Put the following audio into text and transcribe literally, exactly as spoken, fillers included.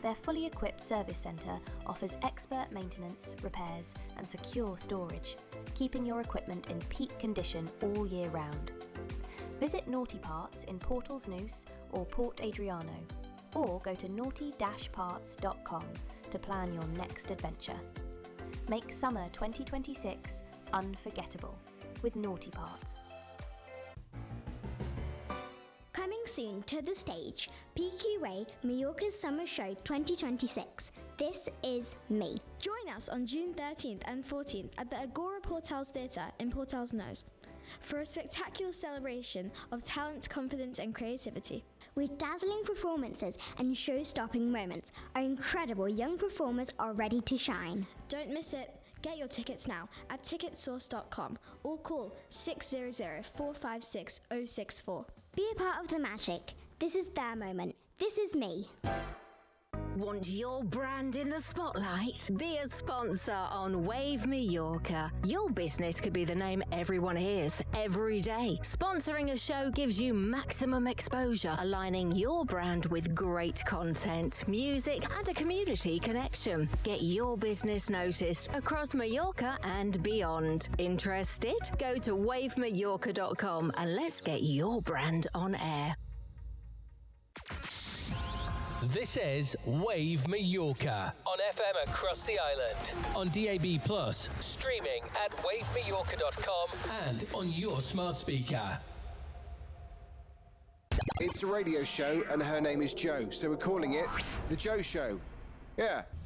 Their fully equipped service centre offers expert maintenance, repairs and secure storage, keeping your equipment in peak condition all year round. Visit Naughty Parts in Portalsnoose or Port Adriano, or go to naughty dash parts dot com to plan your next adventure. Make summer twenty twenty-six unforgettable with Naughty Parts. Coming soon to the stage, P Q A Mallorca's Summer Show twenty twenty-six. This is me. Join us on June thirteenth and fourteenth at the Agora Portals Theatre in Portals-Nose for a spectacular celebration of talent, confidence and creativity. With dazzling performances and show-stopping moments, our incredible young performers are ready to shine. Don't miss it. Get your tickets now at ticket source dot com or call six hundred, four five six, zero six four. Be a part of the magic. This is their moment. This is me. Want your brand in the spotlight? Be a sponsor on Wave Mallorca. Your business could be the name everyone hears every day. Sponsoring a show gives you maximum exposure, aligning your brand with great content, music and a community connection. Get your business noticed across Mallorca and beyond. Interested? Go to wave mallorca dot com and let's get your brand on air. This is Wave Mallorca on F M across the island, on D A B plus, streaming at wave mallorca dot com and on your smart speaker. It's a radio show and her name is Jo, so we're calling it The Jo Show. Yeah.